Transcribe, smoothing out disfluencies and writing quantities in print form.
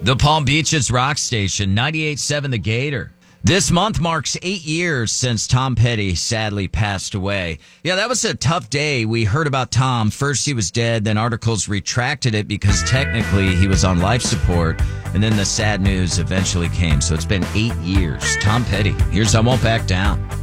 The Palm Beaches rock station, 98.7 The Gator. This month marks 8 years since Tom Petty sadly passed away. Yeah, that was a tough day. We heard about Tom. First he was dead, then articles retracted it because technically he was on life support, and then the sad news eventually came. So it's been 8 years. Tom Petty, here's I Won't Back Down.